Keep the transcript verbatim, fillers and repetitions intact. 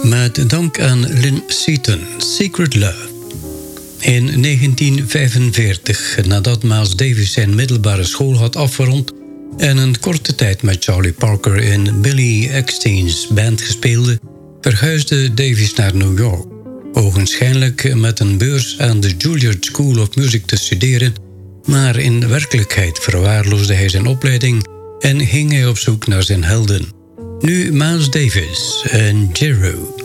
Met dank aan Lynn Seaton, Secret Love. In negentien vijfenveertig, nadat Miles Davis zijn middelbare school had afgerond en een korte tijd met Charlie Parker in Billy Eckstein's band gespeelde, verhuisde Davis naar New York. Ogenschijnlijk met een beurs aan de Juilliard School of Music te studeren, maar in werkelijkheid verwaarloosde hij zijn opleiding en ging hij op zoek naar zijn helden. Nu Miles Davis en Jero.